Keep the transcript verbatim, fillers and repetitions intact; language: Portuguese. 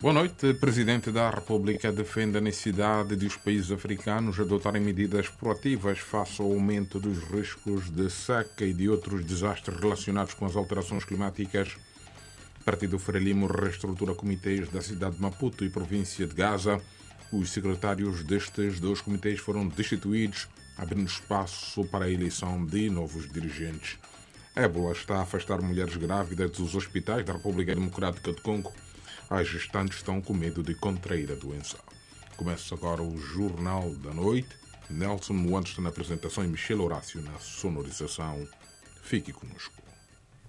Boa noite. Presidente da República defende a necessidade de os países africanos adotarem medidas proativas face ao aumento dos riscos de seca e de outros desastres relacionados com as alterações climáticas. Partido Frelimo reestrutura comitês da cidade de Maputo e província de Gaza. Os secretários destes dois comitês foram destituídos, abrindo espaço para a eleição de novos dirigentes. Ébola está a afastar mulheres grávidas dos hospitais da República Democrática do Congo. As gestantes estão com medo de contrair a doença. Começa agora o Jornal da Noite. Nelson Moantes na apresentação e Michel Horácio na sonorização. Fique conosco.